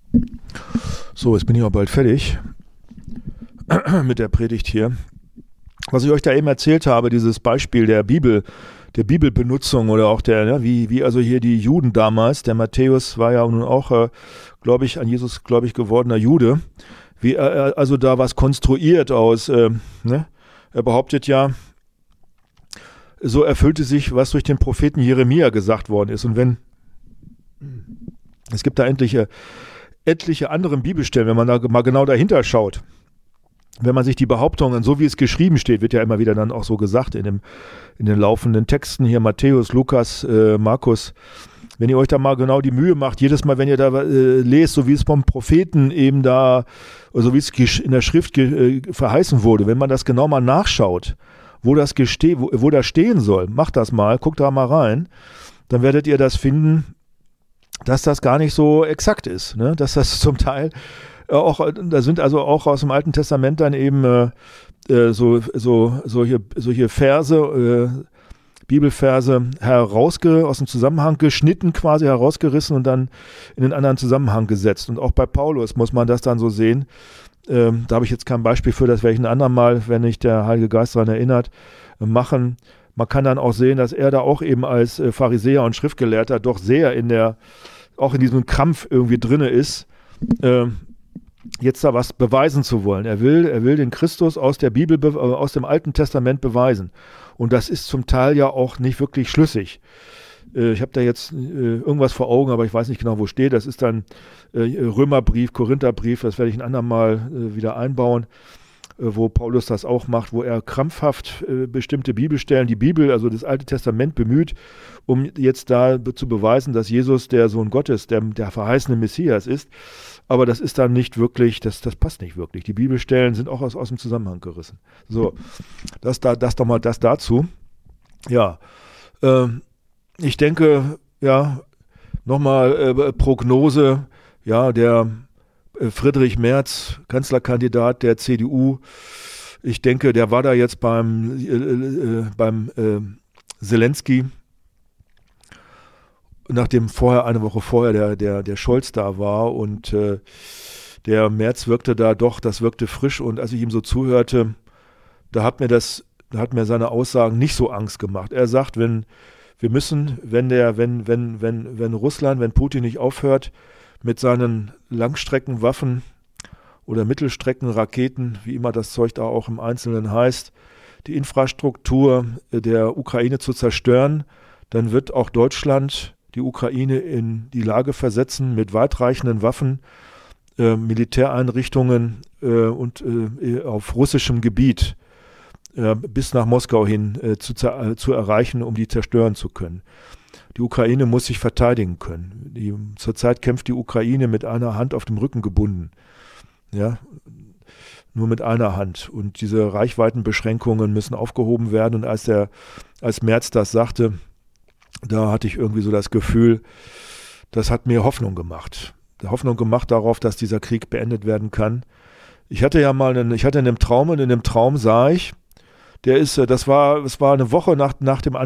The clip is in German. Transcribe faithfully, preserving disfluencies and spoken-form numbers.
So, jetzt bin ich auch bald fertig mit der Predigt hier. Was ich euch da eben erzählt habe, dieses Beispiel der Bibel, der Bibelbenutzung oder auch der, ja, wie, wie also hier die Juden damals, der Matthäus war ja nun auch, äh, glaube ich, an Jesus gläubig gewordener Jude, wie er also da was konstruiert aus, äh, ne? Er behauptet ja, so erfüllte sich, was durch den Propheten Jeremia gesagt worden ist. Und wenn, es gibt da etliche, etliche andere Bibelstellen, wenn man da mal genau dahinter schaut, wenn man sich die Behauptungen, so wie es geschrieben steht, wird ja immer wieder dann auch so gesagt in, dem, in den laufenden Texten hier, Matthäus, Lukas, äh, Markus, wenn ihr euch da mal genau die Mühe macht, jedes Mal, wenn ihr da äh, lest, so wie es vom Propheten eben da, so wie es in der Schrift ge, äh, verheißen wurde, wenn man das genau mal nachschaut, wo das, geste wo, wo das stehen soll, macht das mal, guckt da mal rein, dann werdet ihr das finden, dass das gar nicht so exakt ist, ne? Dass das zum Teil auch, da sind also auch aus dem Alten Testament dann eben äh, so, so, solche, solche Verse, äh, Bibelverse herausge, aus dem Zusammenhang geschnitten, quasi herausgerissen und dann in den anderen Zusammenhang gesetzt. Und auch bei Paulus muss man das dann so sehen. Ähm, da habe ich jetzt kein Beispiel für, das werde ich ein andermal, wenn mich der Heilige Geist daran erinnert, äh, machen. Man kann dann auch sehen, dass er da auch eben als äh, Pharisäer und Schriftgelehrter doch sehr in der, auch in diesem Krampf irgendwie drinne ist, äh, jetzt da was beweisen zu wollen. Er will, er will den Christus aus der Bibel, äh, aus dem Alten Testament beweisen. Und das ist zum Teil ja auch nicht wirklich schlüssig. Äh, ich habe da jetzt äh, irgendwas vor Augen, aber ich weiß nicht genau, wo steht. Das ist dann äh, Römerbrief, Korintherbrief, das werde ich ein andermal äh, wieder einbauen, äh, wo Paulus das auch macht, wo er krampfhaft äh, bestimmte Bibelstellen, die Bibel, also das Alte Testament bemüht, um jetzt da be- zu beweisen, dass Jesus der Sohn Gottes, der, der verheißene Messias ist. Aber das ist dann nicht wirklich, das, das passt nicht wirklich. Die Bibelstellen sind auch aus, aus dem Zusammenhang gerissen. So, das, da, das doch mal das dazu. Ja, äh, ich denke, ja, nochmal äh, Prognose, ja, der äh, Friedrich Merz, Kanzlerkandidat der C D U, ich denke, der war da jetzt beim, äh, äh, beim äh, Zelensky, nachdem vorher, eine Woche vorher der, der, der Scholz da war und äh, der Merz wirkte da doch, das wirkte frisch und als ich ihm so zuhörte, da hat mir das, da hat mir seine Aussagen nicht so Angst gemacht. Er sagt, wenn, wir müssen, wenn der, wenn, wenn, wenn, wenn Russland, wenn Putin nicht aufhört mit seinen Langstreckenwaffen oder Mittelstreckenraketen, wie immer das Zeug da auch im Einzelnen heißt, die Infrastruktur der Ukraine zu zerstören, dann wird auch Deutschland die Ukraine in die Lage versetzen, mit weitreichenden Waffen, äh, Militäreinrichtungen äh, und äh, auf russischem Gebiet äh, bis nach Moskau hin äh, zu, äh, zu erreichen, um die zerstören zu können. Die Ukraine muss sich verteidigen können. Die, zurzeit kämpft die Ukraine mit einer Hand auf dem Rücken gebunden. Ja, nur mit einer Hand. Und diese Reichweitenbeschränkungen müssen aufgehoben werden. Und als der, als Merz das sagte, da hatte ich irgendwie so das Gefühl, das hat mir Hoffnung gemacht. Hoffnung gemacht darauf, dass dieser Krieg beendet werden kann. Ich hatte ja mal einen, ich hatte einen Traum und in dem Traum sah ich, der ist, das war, es war eine Woche nach, nach dem